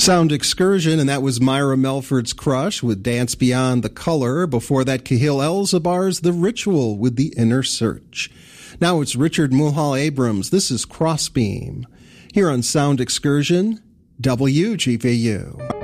Sound Excursion, and that was Myra Melford's Crush with Dance Beyond the Color. Before that, Cahill Elzabar's The Ritual with The Inner Search. Now it's Richard Mulhall Abrams. This is Crossbeam. Here on Sound Excursion, WGVU.